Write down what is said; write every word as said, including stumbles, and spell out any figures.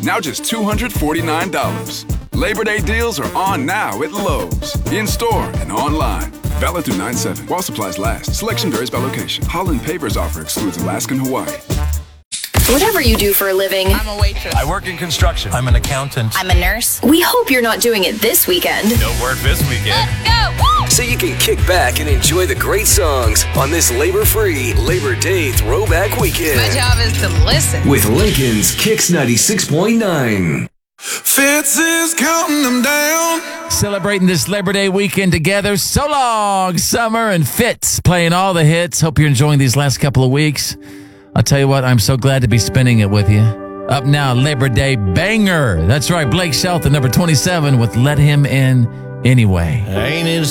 now just two hundred forty-nine dollars. Labor Day deals are on now at Lowe's. In-store and online. Valid through nine seven. While supplies last. Selection varies by location. Holland Paper's offer excludes Alaska and Hawaii. Whatever you do for a living. I'm a waitress. I work in construction. I'm an accountant. I'm a nurse. We hope you're not doing it this weekend. No work this weekend. Let's go! Woo! So you can kick back and enjoy the great songs on this labor-free Labor Day throwback weekend. My job is to listen. With Lincoln's Kicks ninety-six point nine. Fitz is counting them down. Celebrating this Labor Day weekend together. So long, Summer and Fitz playing all the hits. Hope you're enjoying these last couple of weeks. I'll tell you what, I'm so glad to be spending it with you. Up now, Labor Day banger. That's right, Blake Shelton, number twenty-seven with Let Him In Anyway. I ain't in